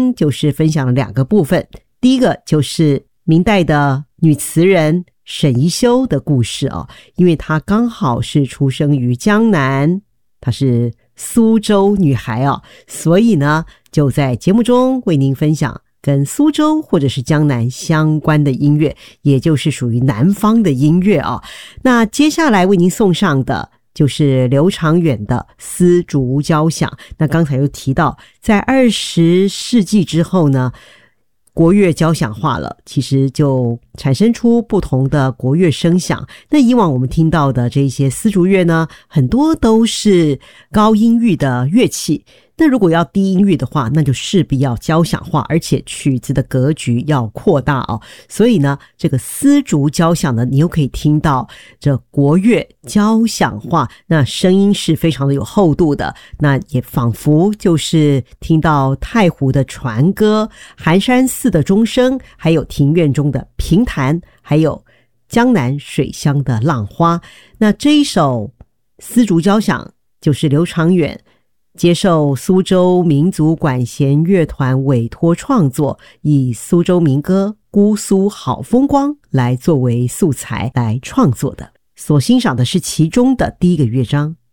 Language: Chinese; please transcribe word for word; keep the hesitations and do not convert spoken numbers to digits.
章就是分享了两个部分，第一个就是明代的女词人沈宜修的故事哦，因为她刚好是出生于江南，她是苏州女孩哦，所以呢就在节目中为您分享跟苏州或者是江南相关的音乐，也就是属于南方的音乐哦。那接下来为您送上的就是刘长远的丝竹交响。那刚才又提到在二十世纪之后呢，国乐交响化了，其实就产生出不同的国乐声响。那以往我们听到的这些丝竹乐呢，很多都是高音域的乐器，那如果要低音域的话，那就势必要交响化，而且曲子的格局要扩大哦。所以呢，这个丝竹交响呢，你又可以听到这国乐交响化，那声音是非常的有厚度的，那也仿佛就是听到太湖的船歌、寒山寺的钟声，还有庭院中的评弹，还有江南水乡的浪花。那这一首丝竹交响就是刘长远接受苏州民族管弦乐团委托创作，以苏州民歌《姑苏好风光》来作为素材来创作的。所欣赏的是其中的第一个乐章。